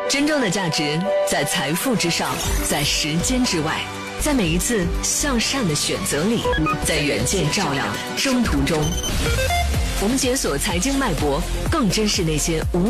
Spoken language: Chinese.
真正的价值在财富之上，在时间之外，在每一次向善的选择里，在远见照亮的征途中。我们解锁财经脉搏，更珍视那些无